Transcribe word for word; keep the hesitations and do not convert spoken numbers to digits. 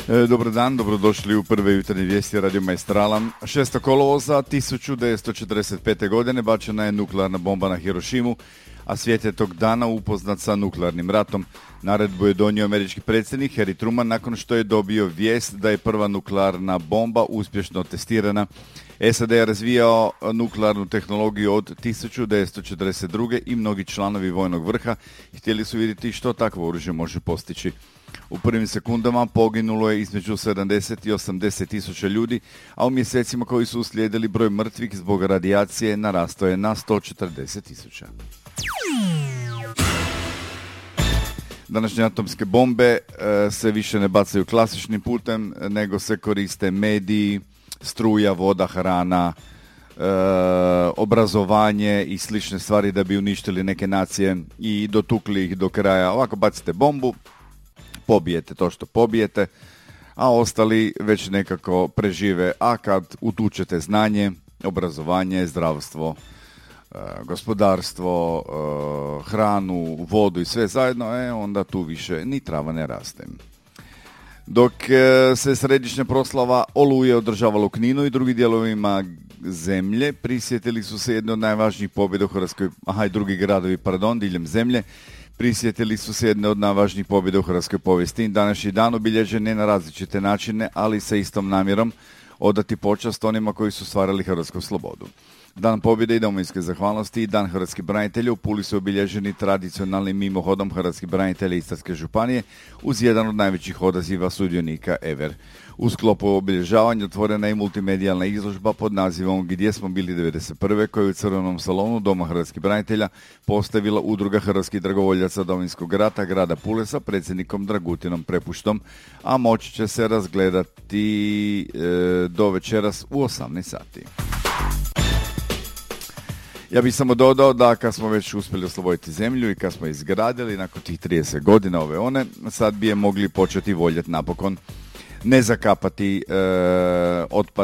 E, dobar dan, dobrodošli u prve jutarnje vijesti Radio Maestrala. šestog kolovoza tisuću devetsto četrdeset pete. godine bačena je nuklearna bomba na Hirošimu, a svijet je tog dana upoznat sa nuklearnim ratom. Naredbu je donio američki predsjednik Harry Truman nakon što je dobio vijest da je prva nuklearna bomba uspješno testirana. S A D je razvijao nuklearnu tehnologiju od tisuću devetsto četrdeset druge. i mnogi članovi vojnog vrha htjeli su vidjeti što takvo oružje može postići. U prvim sekundama poginulo je između sedamdeset i osamdeset tisuća ljudi, a u mjesecima koji su uslijedili broj mrtvih zbog radijacije narastao je na sto četrdeset tisuća. Današnje atomske bombe e, se više ne bacaju klasičnim putem, nego se koriste mediji, struja, voda, hrana, e, obrazovanje i slične stvari da bi uništili neke nacije i dotukli ih do kraja. Ovako bacite bombu, pobijete to što pobijete, a ostali već nekako prežive. A kad utučete znanje, obrazovanje, zdravstvo, gospodarstvo, hranu, vodu i sve zajedno, e, onda tu više ni trava ne raste. Dok se središnja proslava Oluje održavala u Kninu i drugim dijelovima zemlje, prisjetili su se jedne od najvažnijih pobjeda u Hrvatskoj, aha i drugi gradovi, pardon, diljem zemlje, prisjetili su se jedne od najvažnijih pobjeda u hrvatskoj povijesti. Današnji dan obilježen je na različite načine, ali sa istom namjerom odati počast onima koji su stvarali hrvatsku slobodu. Dan pobjede i domovinske zahvalnosti i Dan hrvatskih branitelja u Puli su obilježeni tradicionalnim mimohodom hrvatskih branitelja Istarske županije uz jedan od najvećih odaziva sudionika ever. U sklopu obilježavanja otvorena je multimedijalna izložba pod nazivom Gdje smo bili devedeset prve. koju je u Crvenom salonu Doma hrvatskih branitelja postavila Udruga hrvatskih dragovoljaca Domovinskog rata grada Pule sa predsjednikom Dragutinom Prepuštom, a moći će se razgledati e, do večeras u osamnaest sati. Ja bih samo dodao da kad smo već uspjeli osloboditi zemlju i kad smo izgradili nakon tih trideset godina ove one, sad bi je mogli početi voljeti napokon, ne zakapati e, otpad